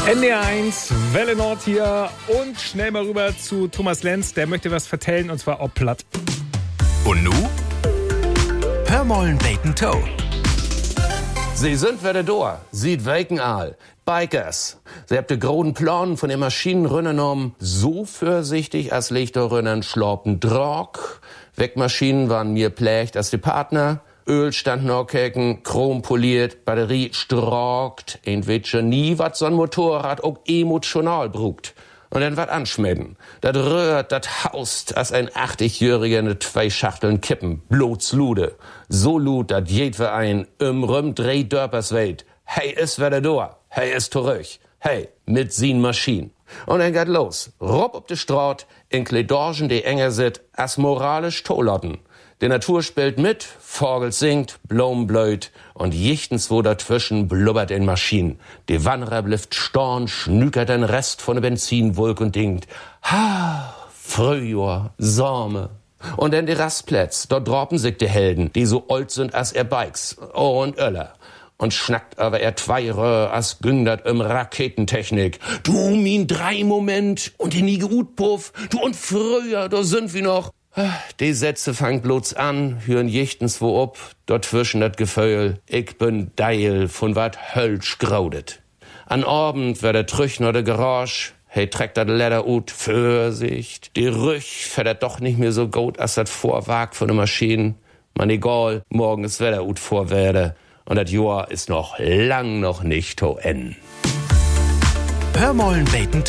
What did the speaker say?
NDR1, Welle Nord hier und schnell mal rüber zu Thomas Lenz, der möchte was vertellen und zwar auch platt. Und nu? Hör mollen beten Toe. Sie sind wieder da, sieht weken all. Bikers. Sie habt de großen Plan von den Maschinenrünnen um so vorsichtig als Lichterrünnen schlaupen Drog. Wegmaschinen waren mir plächt als die Partner. Öl stand noch keken, Chrom poliert, Batterie strokt. Entweder nie wat so'n Motorrad auch emotional brugt. Und dann wat anschmecken. Dat rührt, dat haust, als ein 80-Jähriger ne 2 Schachteln kippen. Blotslude. So lud, dat jedwer ein Rüm 3 Dörpers Welt. Hey, is wieder da. Hey, is zurück. Hey, mit sin Maschinen. Und dann geht los. Rob op de Straat, in Kledorgen, die enger sit, as moralisch Tolotten. Die Natur spielt mit, Vogel singt, Blumen blöd und jichtens wo dazwischen blubbert in Maschinen. Die Wanderer blifft storn, schnükert den Rest von der Benzinwolk und denkt, ha, Frühjahr, Sommer. Und dann die Rastplätz, dort droppen sich die Helden, die so alt sind als er Bikes, und Öller. Und schnackt aber er 2 Röhr, as gündert im Raketentechnik. Du, min 3 Moment und die nie Utpuff, du und früher, da sind wir noch. Die Sätze fangen bloß an, hören jichtens wo ob, dort zwischen dat Gefühl, ich bin Deil von wat Hölsch graudet. An Abend wär der Trüchner de Garage, hey trägt dat Leder ut, Vorsicht, die Rüch fährt doch nicht mehr so gut, als dat Vorwag von der Maschine. Man egal, morgen ist Wetter ut vorwerde und dat Jahr ist noch lang noch nicht to enden. Hör mollen beten